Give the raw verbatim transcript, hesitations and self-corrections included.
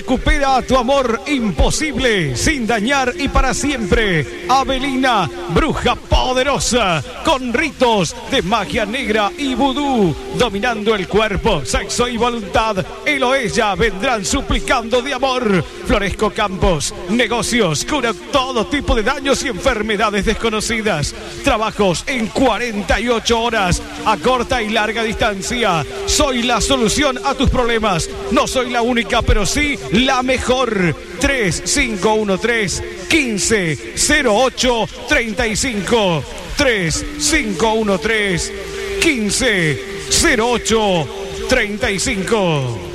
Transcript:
Recupera tu amor imposible, sin dañar y para siempre. Avelina, bruja poderosa, con ritos de magia negra y vudú, dominando el cuerpo, sexo y voluntad. Él o ella vendrán suplicando de amor. Floresco Campos, negocios, cura todo tipo de daños y enfermedades desconocidas. Trabajos en cuarenta y ocho horas, a corta y larga distancia. Soy la solución a tus problemas. No soy la única, pero sí la mejor. tres cinco uno tres, quince, cero ocho, treinta y cinco. tres cinco uno tres, quince, cero ocho, treinta y cinco.